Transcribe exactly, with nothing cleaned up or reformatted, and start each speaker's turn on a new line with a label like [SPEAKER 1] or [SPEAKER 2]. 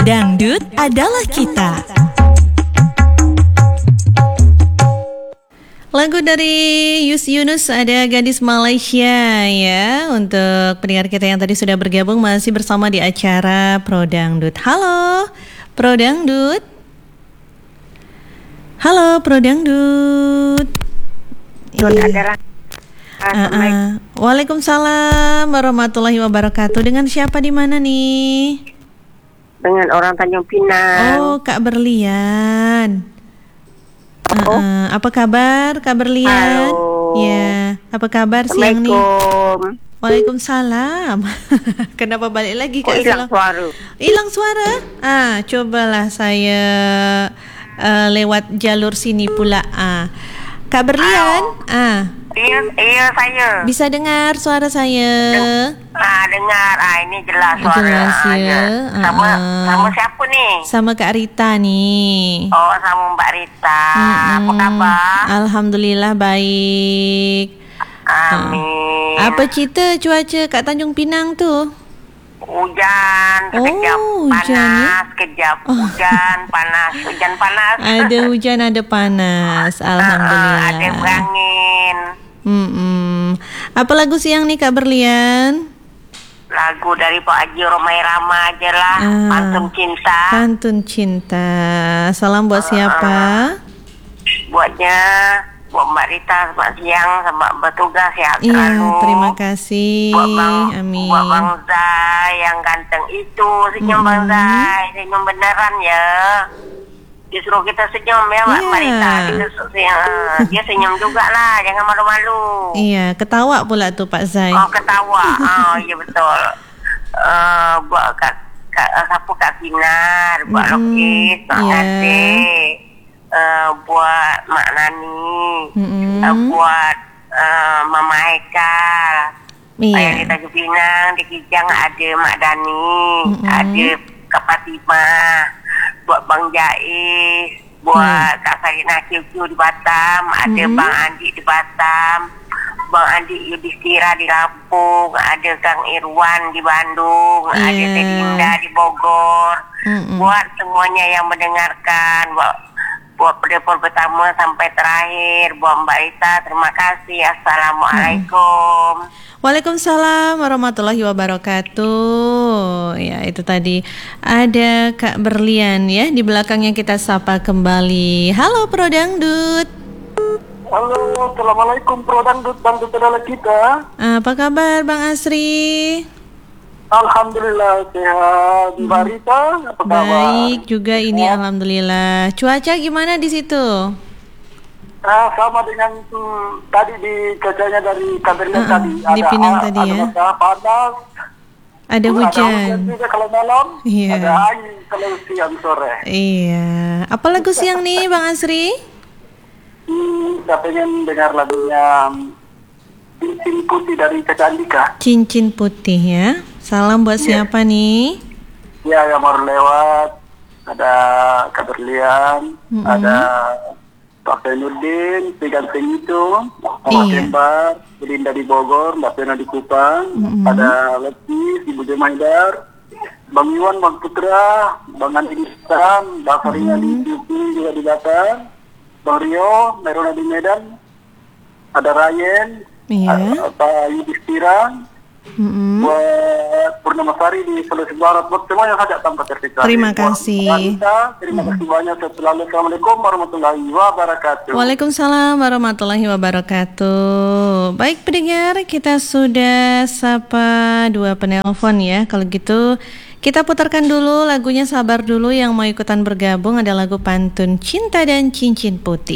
[SPEAKER 1] Dangdut adalah kita. Lagu dari Yus Yunus, ada Gadis Malaysia ya. Untuk pendengar kita yang tadi sudah bergabung masih bersama di acara Pro Dangdut. Halo Pro Dangdut. Halo Pro Dangdut. Iya. Uh, uh. Waalaikumsalam warahmatullahi wabarakatuh. Dengan siapa di mana nih?
[SPEAKER 2] Dengan orang Tanjung Pinang.
[SPEAKER 1] Oh, Kak Berlian. Uh,
[SPEAKER 2] Oh.
[SPEAKER 1] uh, apa kabar, Kak Berlian?
[SPEAKER 2] Halo.
[SPEAKER 1] Ya, apa kabar siang nih?
[SPEAKER 2] Assalamualaikum.
[SPEAKER 1] Waalaikumsalam. Kenapa balik lagi
[SPEAKER 2] Kok
[SPEAKER 1] Kak?
[SPEAKER 2] hilang
[SPEAKER 1] Salam-
[SPEAKER 2] suara?
[SPEAKER 1] Hilang suara? Ah, cobalah saya uh, lewat jalur sini pula. Ah, Kak Berlian, ah,
[SPEAKER 2] Iya, iya saya.
[SPEAKER 1] bisa dengar suara saya?
[SPEAKER 2] Ah, dengar. Ah, ini jelas suara.
[SPEAKER 1] Jelas
[SPEAKER 2] Ah,
[SPEAKER 1] ya.
[SPEAKER 2] Sama,
[SPEAKER 1] Ah.
[SPEAKER 2] sama siapa nih?
[SPEAKER 1] Sama Kak Rita nih.
[SPEAKER 2] Oh, sama Mbak Rita. Apa
[SPEAKER 1] Mm-mm.
[SPEAKER 2] kabar?
[SPEAKER 1] Alhamdulillah baik.
[SPEAKER 2] Amin.
[SPEAKER 1] Apa cerita cuaca kat Tanjung Pinang tu?
[SPEAKER 2] Hujan, sekejap
[SPEAKER 1] Oh, hujan ya?
[SPEAKER 2] panas, sekejap hujan, panas, hujan panas.
[SPEAKER 1] Ada hujan, ada panas.
[SPEAKER 2] Ah,
[SPEAKER 1] Alhamdulillah.
[SPEAKER 2] ada berangin.
[SPEAKER 1] Mm-mm. Apa lagu siang nih Kak Berlian?
[SPEAKER 2] Lagu dari Pak Haji Romai Rama aja lah.
[SPEAKER 1] Ah.
[SPEAKER 2] Pantun Cinta.
[SPEAKER 1] Pantun Cinta. Salam buat siapa?
[SPEAKER 2] Buatnya buat Mbak Rita selamat siang, sama bertugas sehat
[SPEAKER 1] Iya,
[SPEAKER 2] selalu.
[SPEAKER 1] terima kasih.
[SPEAKER 2] Buat Bang,
[SPEAKER 1] Amin.
[SPEAKER 2] buat Bang Zai yang ganteng itu, senyum Bang Zai, senyum beneran ya. Disuruh kita senyum ya Mbak
[SPEAKER 1] Iya.
[SPEAKER 2] Mbak Rita. Dia, se- dia senyum juga lah, jangan malu-malu.
[SPEAKER 1] Iya, ketawa pula tuh Pak Zai.
[SPEAKER 2] Oh ketawa, oh iya betul. Uh, buat Kak, Kak, uh, siapa Kak Sinar, buat
[SPEAKER 1] Mm-mm,
[SPEAKER 2] Lokis, Mak
[SPEAKER 1] iya.
[SPEAKER 2] Nasir, uh, buat Mak Nani,
[SPEAKER 1] Mm-mm.
[SPEAKER 2] uh, buat uh, Mama Haikal.
[SPEAKER 1] Iya.
[SPEAKER 2] Yang di Tanjung Pinang, di Kijang ada Mak Dani,
[SPEAKER 1] Mm-mm.
[SPEAKER 2] ada Kak Fatimah, buat Bang Jais, buat Kak Sarina Kiu di Batam, ada
[SPEAKER 1] Mm-mm.
[SPEAKER 2] Bang Andi di Batam, Bang Andi Yudhistira di Lampung, ada Kang Irwan di Bandung,
[SPEAKER 1] Iya.
[SPEAKER 2] ada Teh Linda di Bogor.
[SPEAKER 1] Mm-mm.
[SPEAKER 2] Buat semuanya yang mendengarkan, buat buat penelpon pertama sampai terakhir, buat Mbak Rita, terima kasih. Assalamualaikum.
[SPEAKER 1] Waalaikumsalam warahmatullahi wabarakatuh. Ya, itu tadi ada Kak Berlian ya. Di belakangnya kita sapa kembali. Halo Pro Dangdut.
[SPEAKER 3] Halo, Assalamualaikum Pro Dangdut, Dangdut adalah kita.
[SPEAKER 1] Apa kabar Bang Asri?
[SPEAKER 3] Alhamdulillah sehat. Mbak Rita, apa kabar?
[SPEAKER 1] Baik juga ini alhamdulillah. Cuaca gimana di situ?
[SPEAKER 3] Nah, sama dengan hmm, tadi di cuacanya dari Kaberlian
[SPEAKER 1] Uh-uh,
[SPEAKER 3] tadi.
[SPEAKER 1] di Pinang
[SPEAKER 3] a-
[SPEAKER 1] tadi
[SPEAKER 3] ada
[SPEAKER 1] ya.
[SPEAKER 3] matahari panas,
[SPEAKER 1] Ada
[SPEAKER 3] ada hujan
[SPEAKER 1] hujan.
[SPEAKER 3] juga kalau malam,
[SPEAKER 1] Iya.
[SPEAKER 3] ada angin kalau siang sore.
[SPEAKER 1] Iya. Apa lagu siang nih Bang Asri?
[SPEAKER 3] Hmm, saya pengen dengar lagunya Cincin Putih dari Caca Andika.
[SPEAKER 1] Cincin Putih ya. Salam buat
[SPEAKER 3] Iya.
[SPEAKER 1] siapa nih?
[SPEAKER 3] Ya, yang baru lewat ada Kaberlian,
[SPEAKER 1] Mm-mm.
[SPEAKER 3] ada Pak Zainuddin, si ganteng itu, Pak
[SPEAKER 1] Iya.
[SPEAKER 3] Kembar, Belinda di Bogor, Mbak Sena di Kupang,
[SPEAKER 1] Mm-mm.
[SPEAKER 3] ada Leti, Ibu Jemaidar, Bang Iwan, Bang Putra, Bang Andi di Batam, Bang Farina di Juki juga di Batam, Bang Rio, Merona di Medan, ada Ryan,
[SPEAKER 1] Iya.
[SPEAKER 3] ada Pak Yudhistira,
[SPEAKER 1] Mm-mm.
[SPEAKER 3] buat Purnama Sari di Sulawesi Barat, buat semuanya saja tanpa terkecuali.
[SPEAKER 1] Terima
[SPEAKER 3] Buat
[SPEAKER 1] kasih.
[SPEAKER 3] wanita, terima kasih banyak. Selalu Assalamualaikum warahmatullahi wabarakatuh.
[SPEAKER 1] Waalaikumsalam warahmatullahi wabarakatuh. Baik pendengar, kita sudah sapa dua penelpon ya. Kalau gitu kita putarkan dulu lagunya, sabar dulu. Yang mau ikutan bergabung ada lagu Pantun Cinta dan Cincin Putih.